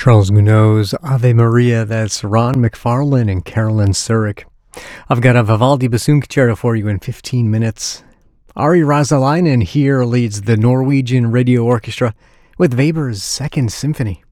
Charles Gounod's Ave Maria, that's Ron McFarlane and Carolyn Surik. I've got a Vivaldi bassoon concerto for you in 15 minutes. Ari Rasalainen here leads the Norwegian Radio Orchestra with Weber's Second Symphony.